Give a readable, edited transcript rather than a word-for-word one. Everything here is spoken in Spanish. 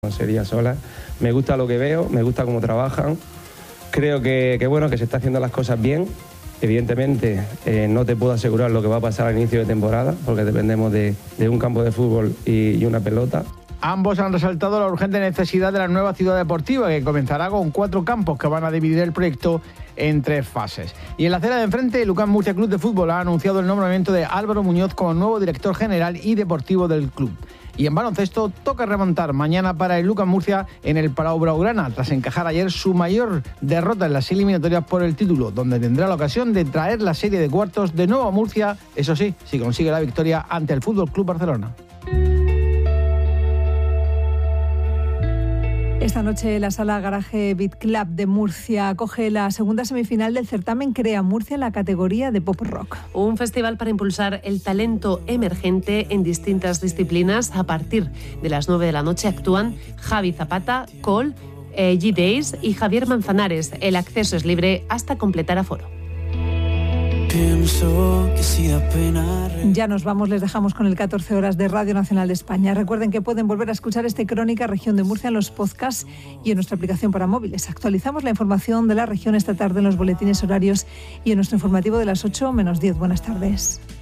Sería sola. Me gusta lo que veo, me gusta cómo trabajan. Creo que se está haciendo las cosas bien. Evidentemente no te puedo asegurar lo que va a pasar al inicio de temporada, porque dependemos de un campo de fútbol y una pelota. Ambos han resaltado la urgente necesidad de la nueva ciudad deportiva, que comenzará con 4 campos que van a dividir el proyecto en 3 fases. Y en la acera de enfrente, el Lucan Murcia Club de Fútbol ha anunciado el nombramiento de Álvaro Muñoz como nuevo director general y deportivo del club. Y en baloncesto toca remontar mañana para el Lucan Murcia en el Palau Blaugrana, tras encajar ayer su mayor derrota en las eliminatorias por el título, donde tendrá la ocasión de traer la serie de cuartos de nuevo a Murcia, eso sí, si consigue la victoria ante el Fútbol Club Barcelona. Esta noche la Sala Garaje Beat Club de Murcia acoge la segunda semifinal del certamen Crea Murcia en la categoría de pop rock. Un festival para impulsar el talento emergente en distintas disciplinas. A partir de las 9 de la noche actúan Javi Zapata, Cole, G-Days y Javier Manzanares. El acceso es libre hasta completar aforo. Ya nos vamos, les dejamos con el 14 horas de Radio Nacional de España. Recuerden que pueden volver a escuchar este Crónica Región de Murcia en los podcasts y en nuestra aplicación para móviles. Actualizamos la información de la región esta tarde en los boletines horarios y en nuestro informativo de las 8 menos 10. Buenas tardes.